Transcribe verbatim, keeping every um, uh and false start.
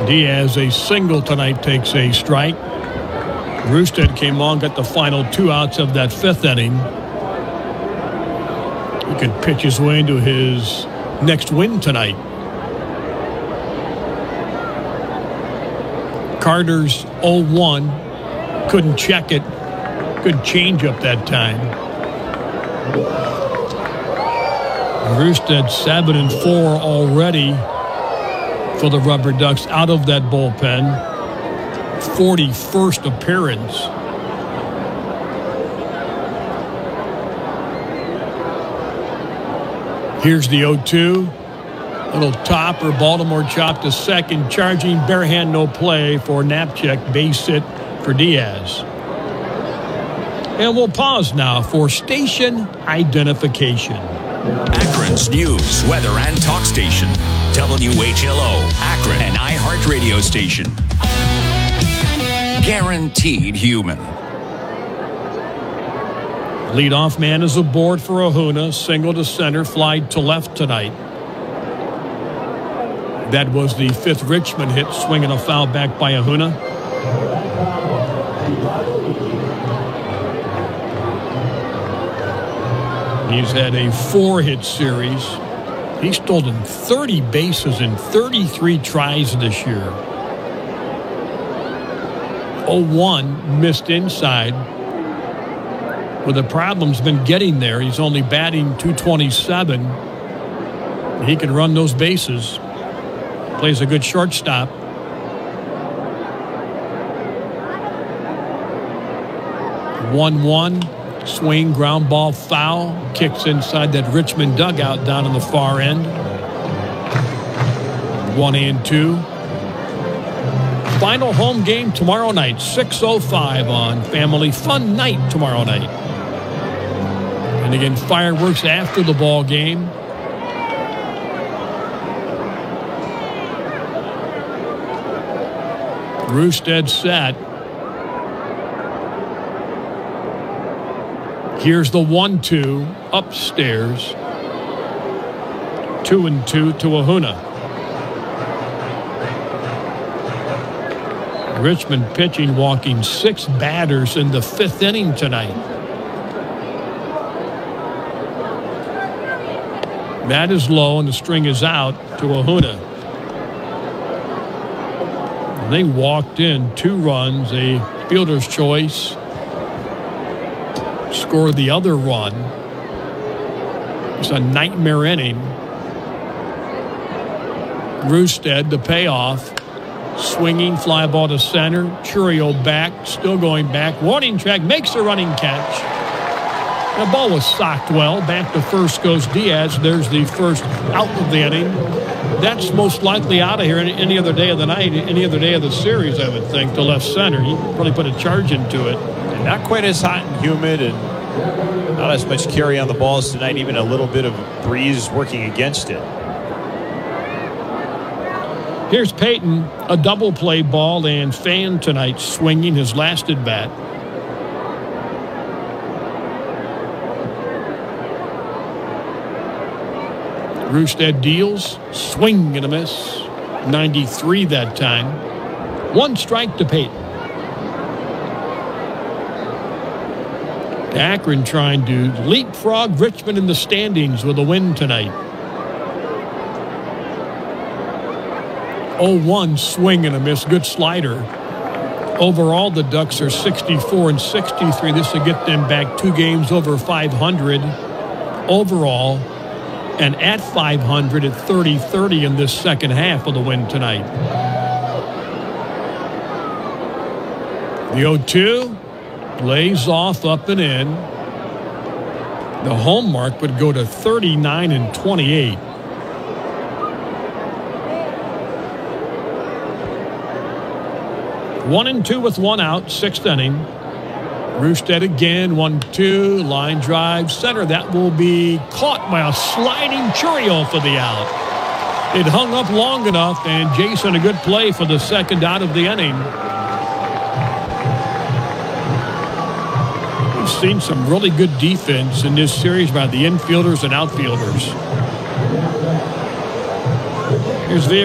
Diaz, a single tonight, takes a strike. Rustad came on, got the final two outs of that fifth inning. He could pitch his way into his next win tonight. Carter's oh one. Couldn't check it. Good changeup that time. Rustad seven and four already for the Rubber Ducks out of that bullpen. forty-first appearance. Here's the oh two. Little topper. Baltimore chopped to second. Charging bare hand, no play for Knapczyk. Base hit for Diaz. And we'll pause now for station identification. Akron's news, weather, and talk station. W H L O, Akron, an iHeart radio station. Guaranteed human. Leadoff man is aboard for Ahuna. Single to center, fly to left tonight. That was the fifth Richmond hit, swinging a foul back by Ahuna. He's had a four-hit series. He's stolen thirty bases in thirty-three tries this year. oh one missed inside. Well, the problem's been getting there. He's only batting two twenty-seven. He can run those bases. Plays a good shortstop. one one. Swing, ground ball, foul. Kicks inside that Richmond dugout down on the far end. One and two. Final home game tomorrow night, six oh five on Family Fun Night tomorrow night. And again, fireworks after the ball game. Rustad set. Here's the one two upstairs. Two and two to Ahuna. Richmond pitching, walking six batters in the fifth inning tonight. That is low, and the string is out to Ahuna. They walked in two runs, a fielder's choice. Scored the other run. It's a nightmare inning. Rustad, the payoff. Swinging, fly ball to center. Churio back, still going back. Warning track, makes a running catch. The ball was socked well. Back to first goes Diaz. There's the first out of the inning. That's most likely out of here any, any other day of the night, any other day of the series, I would think, to left center. He probably put a charge into it. And not quite as hot and humid, and not as much carry on the balls tonight. Even a little bit of breeze working against it. Here's Peyton, a double play ball, and Fan tonight swinging his last at bat. Rustad deals, swing and a miss. ninety-three that time. One strike to Peyton. Akron trying to leapfrog Richmond in the standings with a win tonight. oh one swing and a miss. Good slider. Overall, the Ducks are sixty-four and sixty-three. This will get them back two games over five hundred overall, and at five hundred at thirty thirty in this second half of the win tonight. The oh two lays off, up and in. The home mark would go to thirty-nine and twenty-eight. One and two with one out, sixth inning. Rustad again, one two, line drive, center. That will be caught by a sliding Churio for the out. It hung up long enough, and Jason, a good play for the second out of the inning. We've seen some really good defense in this series by the infielders and outfielders. Here's the